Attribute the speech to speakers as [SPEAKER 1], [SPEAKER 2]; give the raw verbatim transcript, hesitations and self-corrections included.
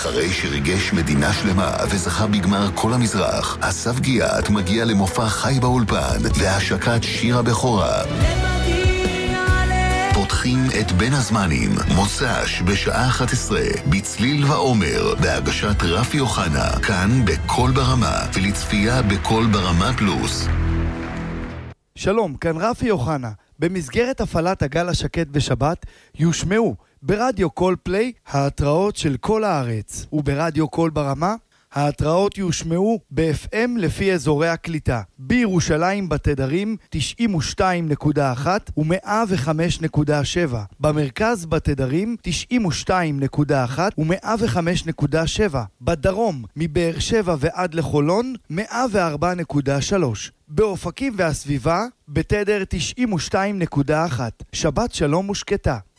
[SPEAKER 1] אחרי שריגש מדינה שלמה וזכה בגמר כל המזרח, אסף גיאת מגיע למופע חי באולפן והשקת שיר הבכורה. פותחים את בין הזמנים, מוצ"ש בשעה אחת עשרה, בצליל ועומר, בהגשת רפי אוחנה, כאן בכל ברמה, ולצפייה בכל ברמה פלוס.
[SPEAKER 2] שלום, כאן רפי אוחנה. במסגרת הפעלת הגל השקט בשבת יושמעו ברדיו קול פליי ההתראות של כל הארץ, וברדיו קול ברמה ההתראות יושמעו ב-אף אם לפי אזורי הקליטה. בירושלים בתדרים תשעים ושתיים נקודה אחת ו-מאה וחמש נקודה שבע. במרכז בתדרים תשעים ושתיים נקודה אחת ו-מאה וחמש נקודה שבע. בדרום מבאר שבע ועד לחולון מאה וארבע נקודה שלוש. באופקים והסביבה בתדר תשעים ושתיים נקודה אחת. שבת שלום ושקטה.